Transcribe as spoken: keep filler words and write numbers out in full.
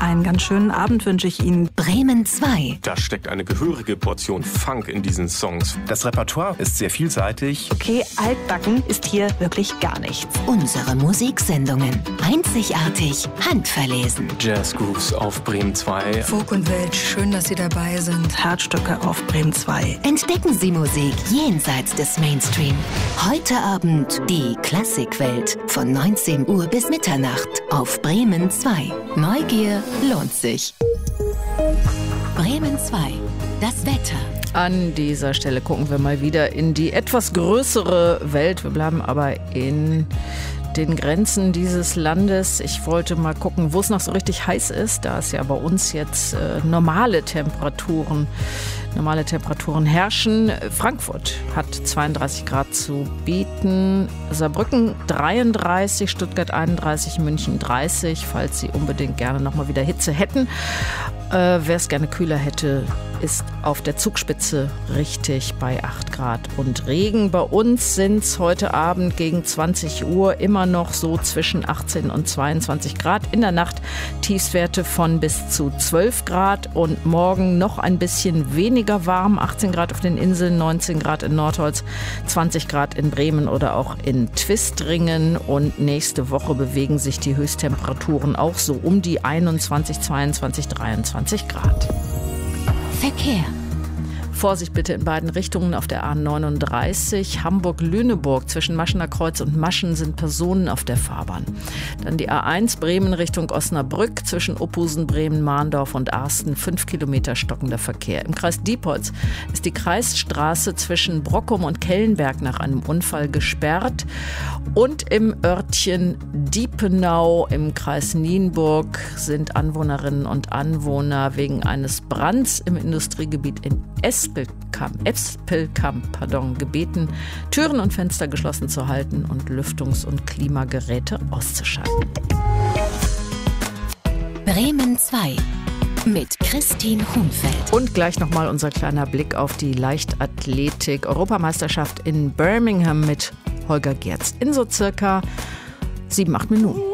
Einen ganz schönen Abend wünsche ich Ihnen. Bremen zwei. Da steckt eine gehörige Portion Funk in diesen Songs. Das Repertoire ist sehr vielseitig. Okay, altbacken ist hier wirklich gar nichts. Unsere Musiksendungen. Einzigartig, handverlesen. Jazz Grooves auf Bremen zwei. Folk und Welt, schön, dass Sie dabei sind. Herzstücke auf Bremen zwei. Entdecken Sie Musik jenseits des Mainstream. Heute Abend die Klassikwelt von neunzehn Uhr bis Mitternacht auf Bremen zwei. Neugier lohnt sich. Bremen zwei. Das Wetter. An dieser Stelle gucken wir mal wieder in die etwas größere Welt. Wir bleiben aber in den Grenzen dieses Landes. Ich wollte mal gucken, wo es noch so richtig heiß ist. Da es ja bei uns jetzt äh, normale Temperaturen, normale Temperaturen herrschen. Frankfurt hat zweiunddreißig Grad zu bieten, Saarbrücken dreiunddreißig, Stuttgart einunddreißig, München dreißig, falls Sie unbedingt gerne noch mal wieder Hitze hätten. Äh, wer es gerne kühler hätte, ist auf der Zugspitze richtig bei acht Grad und Regen. Bei uns sind es heute Abend gegen zwanzig Uhr immer noch so zwischen achtzehn und zweiundzwanzig Grad. In der Nacht Tiefstwerte von bis zu zwölf Grad und morgen noch ein bisschen weniger warm. achtzehn Grad auf den Inseln, neunzehn Grad in Nordholz, zwanzig Grad in Bremen oder auch in Twistringen. Und nächste Woche bewegen sich die Höchsttemperaturen auch so um die einundzwanzig, zweiundzwanzig, dreiundzwanzig Grad. Verkehr. Vorsicht bitte in beiden Richtungen auf der A neununddreißig. Hamburg-Lüneburg zwischen Maschener Kreuz und Maschen sind Personen auf der Fahrbahn. Dann die A eins Bremen Richtung Osnabrück zwischen Oppusen, Bremen, Mahndorf und Arsten. Fünf Kilometer stockender Verkehr. Im Kreis Diepholz ist die Kreisstraße zwischen Brockum und Kellenberg nach einem Unfall gesperrt. Und im Örtchen Diepenau im Kreis Nienburg sind Anwohnerinnen und Anwohner wegen eines Brands im Industriegebiet in Espelkamp, Espelkamp pardon, gebeten, Türen und Fenster geschlossen zu halten und Lüftungs- und Klimageräte auszuschalten. Bremen zwei mit Christine Hunfeld. Und gleich nochmal unser kleiner Blick auf die Leichtathletik-Europameisterschaft in Birmingham mit Holger Gerz in so circa sieben, acht Minuten.